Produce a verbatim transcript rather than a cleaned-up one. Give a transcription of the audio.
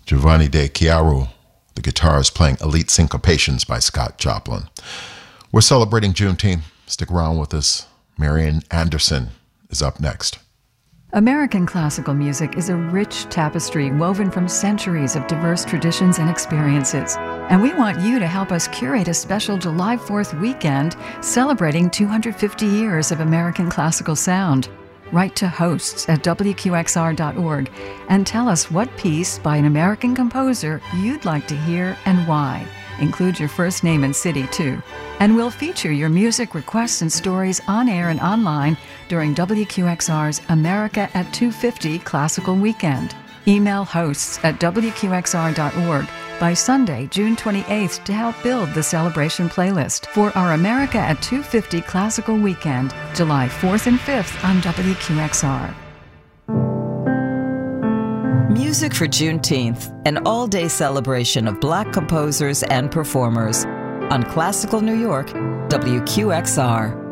Giovanni De Chiaro, the guitarist, playing Elite Syncopations by Scott Joplin. We're celebrating Juneteenth. Stick around with us. Marian Anderson is up next. American classical music is a rich tapestry woven from centuries of diverse traditions and experiences. And we want you to help us curate a special July fourth weekend celebrating two hundred fifty years of American classical sound. Write to hosts at W Q X R dot org and tell us what piece by an American composer you'd like to hear and why. Include your first name and city, too. And we'll feature your music requests and stories on air and online during W Q X R's America at two fifty Classical Weekend. Email hosts at W Q X R dot org by Sunday, June twenty-eighth to help build the celebration playlist for our America at two fifty Classical Weekend, July fourth and fifth on W Q X R. Music for Juneteenth, an all-day celebration of Black composers and performers. On Classical New York, W Q X R.